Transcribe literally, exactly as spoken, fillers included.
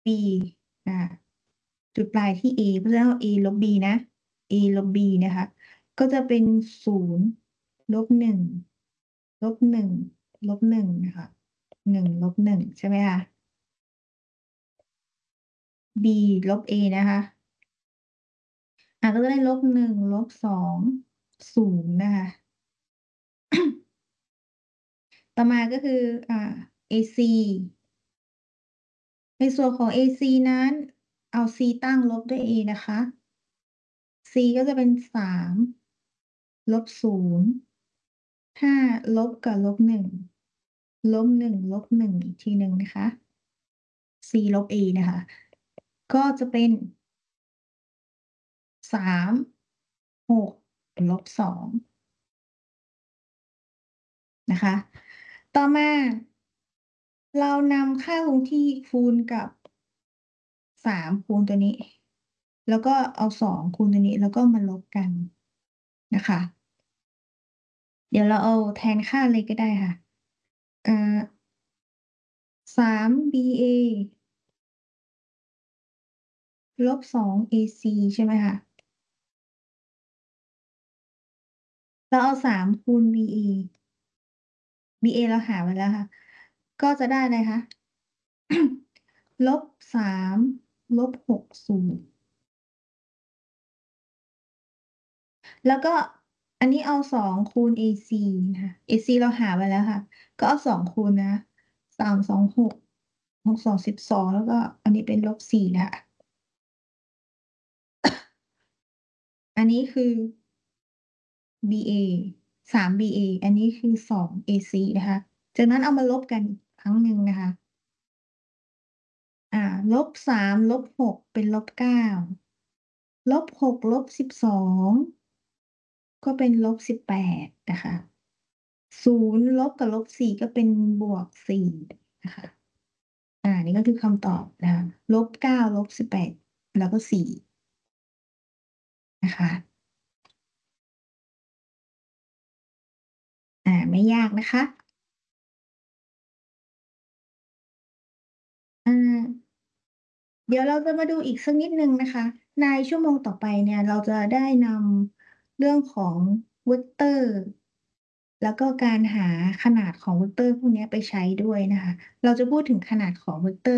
b อ่าจุดปลายที่ a เพราะฉะนั้นเอา a ลบ b นะ a ลบ b นะคะก็จะเป็นศูนย์ลบหนึ่งลบหนึ่งลบหนึ่งนะคะหนึ่งลบหนึ่งใช่ไหมคะ b ลบ a นะคะอ่ะก็จะได้ลบหนึ่งลบสองศูนย์นะคะต่อมาก็คืออ่า ac ในส่วนของ ac นั้นเอา c ตั้งลบด้วย a นะคะ c ก็จะเป็นสามลบศูนย์ห้าลบกับลบหนึ่งลบหนึ่งลบหนึ่งอีกทีหนึ่งนะคะ c ลบ a นะคะก็จะเป็นสามหกลบสองนะคะต่อมาเรานำค่าคงที่คูณกับสามคูณตัวนี้แล้วก็เอาสองคูณตัวนี้แล้วก็มาลบกันนะคะเดี๋ยวเราเอาแทนค่าเลยก็ได้ค่ะเอ่อสาม b a ลบสอง a c ใช่ไหมคะเราเอาสามคูณ b a b a เราหาไว้แล้วค่ะก็จะได้เลยค่ะลบสามลบหกศูนย์แล้วก็อันนี้เอาสองคูณ ac นะคะ ac เราหาไว้แล้วค่ะก็เอาสองคูณนะสามสองหกหกสองสิบสองแล้วก็อันนี้เป็นลบสี่นะคะอันนี้คือ b a สาม b a อันนี้คือสอง a c นะคะจากนั้นเอามาลบกันอีกครั้งหนึ่งนะคะอ่าลบสามลบหกเป็นลบเก้าลบหกลบสิบสองก็เป็นลบสิบแปดนะคะศูนย์ลบกับลบสี่ก็เป็นบวกสี่นะคะอ่านี่ก็คือคำตอบนะคะลบเก้าลบสิบแปดแล้วก็สี่นะคะอ่าไม่ยากนะคะอ่า เดี๋ยวเราจะมาดูอีกสักนิดนึงนะคะในชั่วโมงต่อไปเนี่ยเราจะได้นำเรื่องของเวกเตอร์แล้วก็การหาขนาดของเวกเตอร์พวกนี้ไปใช้ด้วยนะคะเราจะพูดถึงขนาดของเวกเตอร์